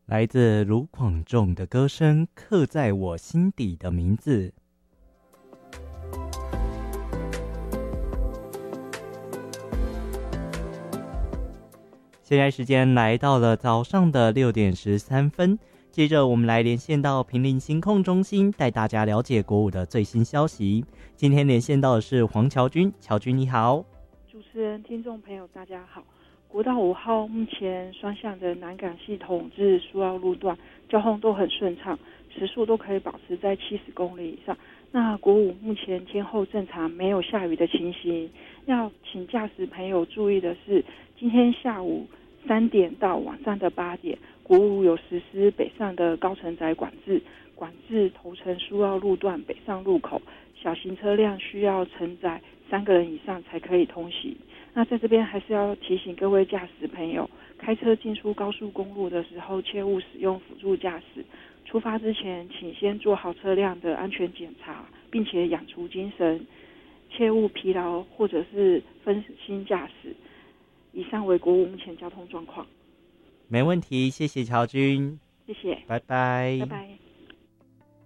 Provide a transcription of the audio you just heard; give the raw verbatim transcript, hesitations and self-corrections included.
来自卢广仲的歌声，刻在我心底的名字。现在时间来到了早上的六点十三分，接着我们来连线到坪林星空中心，带大家了解国五的最新消息。今天连线到的是黄乔君，乔君你好。 主持人、听众朋友大家好。国道五号目前双向的南港系统至苏澳路段交通都很顺畅，时速都可以保持在七十公里以上。那国五目前天候正常，没有下雨的情形。要请驾驶朋友注意的是，今天下午三点到晚上的八点，国五有实施北上的高承载管制，管制头城苏澳路段北上路口，小型车辆需要承载三个人以上才可以通行。那在这边还是要提醒各位驾驶朋友，开车进出高速公路的时候，切勿使用辅助驾驶。出发之前，请先做好车辆的安全检查，并且养足精神，切勿疲劳或者是分心驾驶。以上为国五目前交通状况。 没问题，谢谢乔君， 谢谢， 拜拜， 拜拜。